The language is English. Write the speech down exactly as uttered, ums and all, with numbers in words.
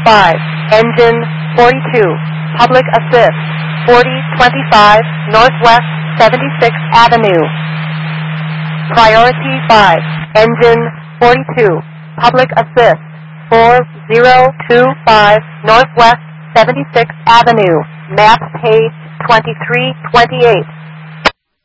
five, engine forty-two, public assist, forty twenty-five Northwest seventy-sixth Avenue. Priority five, engine forty-two, public assist, four zero two five Northwest seventy-sixth Avenue, map page twenty-three twenty-eight.